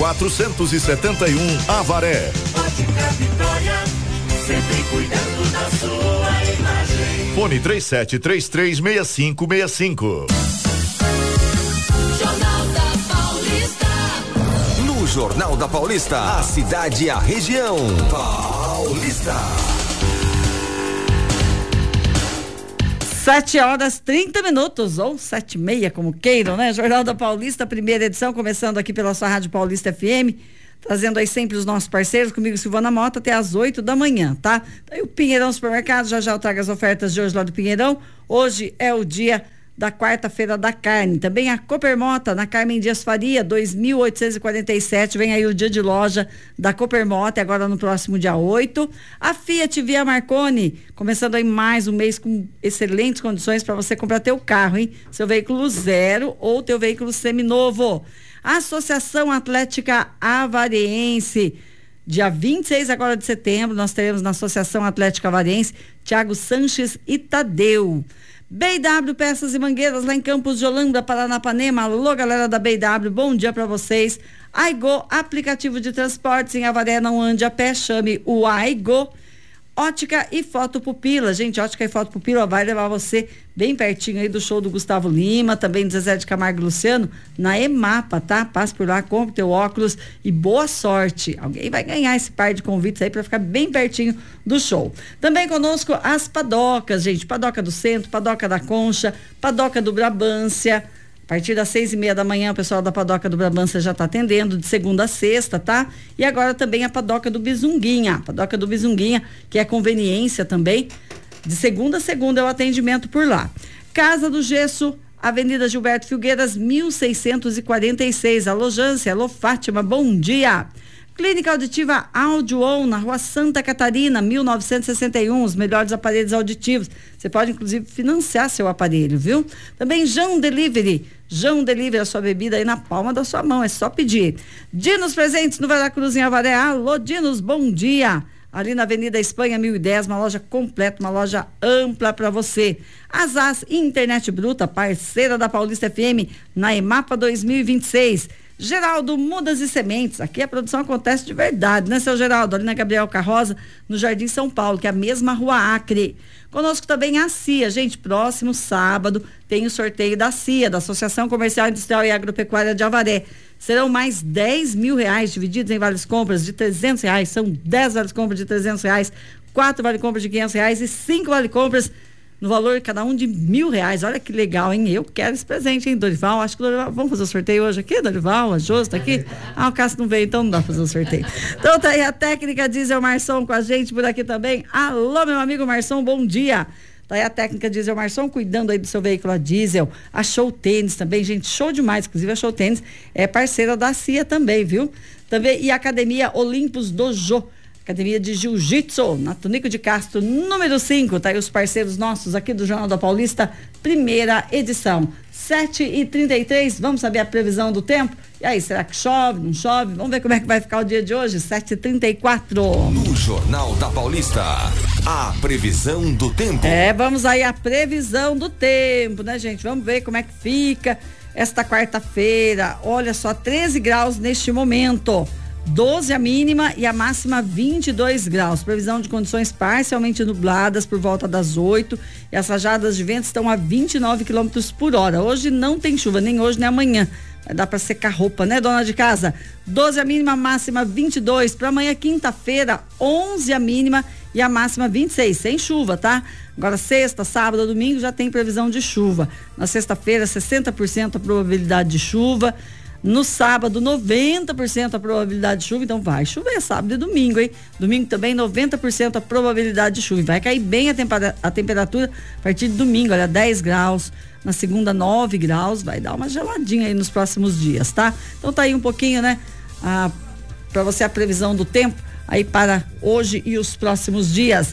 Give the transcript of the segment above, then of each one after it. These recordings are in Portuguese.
471, Avaré. Ótica Vitória, sempre cuidando da sua imagem. Fone 37336565. Jornal da Paulista. No Jornal da Paulista, a cidade e a região. Paulista. 7h30, ou 7h30, como queiram, né? Jornal da Paulista, primeira edição, começando aqui pela sua Rádio Paulista FM, trazendo aí sempre os nossos parceiros, comigo Silvana Mota, até às 8 da manhã, tá? Aí o Pinheirão Supermercado, já eu trago as ofertas de hoje lá do Pinheirão. Hoje é o dia da quarta-feira da carne. Também a Coopermota, na Carmen Dias Faria, 2.847, vem aí o dia de loja da Coopermota, agora no próximo dia 8. A Fiat Via Marconi, começando aí mais um mês com excelentes condições para você comprar teu carro, hein? Seu veículo zero ou teu veículo seminovo. A Associação Atlética Avariense, dia 26 agora de setembro, nós teremos na Associação Atlética Avariense, Thiago Sanches e Tadeu. BW Peças e Mangueiras, lá em Campos de Holanda, Paranapanema. Alô, galera da BW, bom dia pra vocês. Aigo, aplicativo de transportes em Avaré, não ande a pé, chame o Aigo. Ótica e Foto Pupila, gente, Ótica e Foto Pupila vai levar você bem pertinho aí do show do Gustavo Lima, também do Zezé de Camargo e Luciano, na EMAPA, tá? Passe por lá, compre teu óculos e boa sorte. Alguém vai ganhar esse par de convites aí para ficar bem pertinho do show. Também conosco as padocas, gente, Padoca do Centro, Padoca da Concha, Padoca do Brabância. A partir das 6:30 da manhã, o pessoal da Padoca do Brabância já está atendendo, de segunda a sexta, tá? E agora também a Padoca do Bizunguinha. Padoca do Bizunguinha, que é conveniência também. De segunda a segunda é o atendimento por lá. Casa do Gesso, Avenida Gilberto Filgueiras, 1646. Alô, Jância, alô, Fátima, bom dia. Clínica Auditiva Audio On, na Rua Santa Catarina, 1961, os melhores aparelhos auditivos. Você pode, inclusive, financiar seu aparelho, viu? Também Jão Delivery, a sua bebida aí na palma da sua mão, é só pedir. Dinos Presentes no Veracruz, em Avaré. Alô, Dinos, bom dia. Ali na Avenida Espanha, 1010, uma loja completa, uma loja ampla para você. Asas Internet Bruta, parceira da Paulista FM, na EMAPA 2026. Geraldo Mudas e Sementes, aqui a produção acontece de verdade, né, seu Geraldo? Ali na Gabriel Carroza, no Jardim São Paulo, que é a mesma Rua Acre. Conosco também a CIA, gente, próximo sábado tem o sorteio da CIA, da Associação Comercial, Industrial e Agropecuária de Avaré. Serão mais R$10 mil divididos em vales compras de R$300, são 10 vales compras de R$300, 4 vale compras de R$500 e 5 vale compras no valor cada um de R$1.000. Olha que legal, hein? Eu quero esse presente, hein, Dorival? Acho que Dorival, vamos fazer o sorteio hoje aqui, Dorival? A Josi tá aqui? O Cássio não veio, então não dá pra fazer o sorteio. Então tá aí a técnica Diesel Marçom com a gente por aqui também. Alô, meu amigo Marçom, bom dia. Tá aí a técnica Diesel Marçom cuidando aí do seu veículo a diesel. A Show Tênis também, gente, show demais. Inclusive a Show Tênis é parceira da CIA também, viu? Também, e a Academia Olympus Dojo, Academia de Jiu-Jitsu, na Tonico de Castro, número 5, tá aí os parceiros nossos aqui do Jornal da Paulista, primeira edição. 7h33, vamos saber a previsão do tempo? E aí, será que chove, não chove? Vamos ver como é que vai ficar o dia de hoje, 7h34. No Jornal da Paulista, a previsão do tempo. Vamos aí a previsão do tempo, né, gente? Vamos ver como é que fica esta quarta-feira. Olha só, 13 graus neste momento. 12 a mínima e a máxima 22 graus. Previsão de condições parcialmente nubladas por volta das 8 e as rajadas de vento estão a 29 quilômetros por hora. Hoje não tem chuva, nem hoje nem amanhã. Vai dar para secar roupa, né, dona de casa? 12 a mínima, máxima 22. Para amanhã, quinta-feira, 11 a mínima e a máxima 26, sem chuva, tá? Agora, sexta, sábado, domingo já tem previsão de chuva. Na sexta-feira, 60% a probabilidade de chuva. No sábado, 90% a probabilidade de chuva, então vai chover sábado e domingo, hein? Domingo também 90% a probabilidade de chuva. Vai cair bem a temperatura a partir de domingo, olha, 10 graus. Na segunda, 9 graus, vai dar uma geladinha aí nos próximos dias, tá? Então tá aí um pouquinho, né? Para você a previsão do tempo aí para hoje e os próximos dias.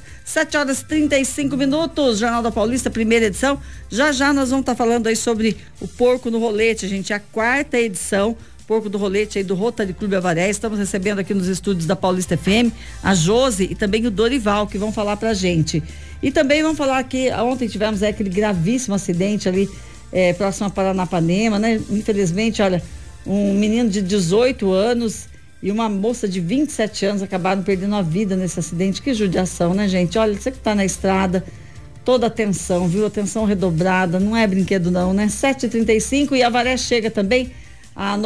7h35, Jornal da Paulista, primeira edição. Já nós vamos estar falando aí sobre o Porco no Rolete, gente, a quarta edição, Porco do Rolete aí do Rotary Clube Avaré. Estamos recebendo aqui nos estúdios da Paulista FM a Josi e também o Dorival, que vão falar pra gente. E também vamos falar que ontem tivemos aquele gravíssimo acidente ali próximo a Paranapanema, né? Infelizmente, olha, Um menino de 18 anos e uma moça de 27 anos acabaram perdendo a vida nesse acidente. Que judiação, né, gente? Olha, você que tá na estrada, toda atenção, viu? Atenção redobrada, não é brinquedo não, né? 7h35 e Avaré chega também a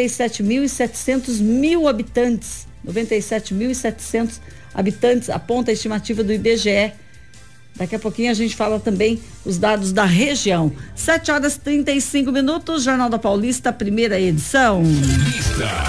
97.700 habitantes. 97.700 habitantes, aponta a estimativa do IBGE. Daqui a pouquinho a gente fala também os dados da região. 7h35, Jornal da Paulista, primeira edição.